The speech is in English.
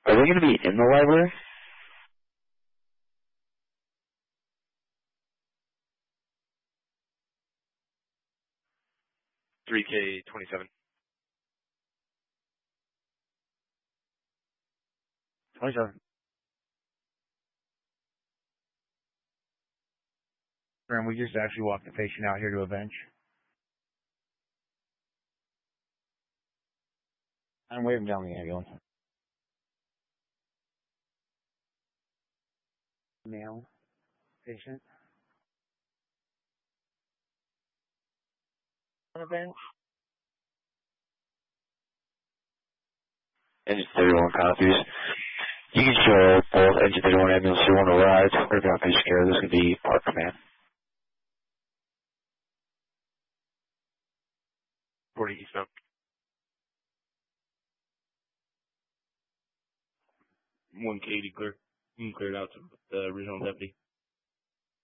Are they going to be in the library? $3K27. 27. And we just actually walked the patient out here to a bench. I'm waving down the ambulance. Male patient. On a bench. Engine 31 copies. You can show both Engine 31 ambulance 21 arrived. We're going to patient care. This is going to be Park Command. 40 eastbound. 1K clear. You can clear it out to the regional deputy.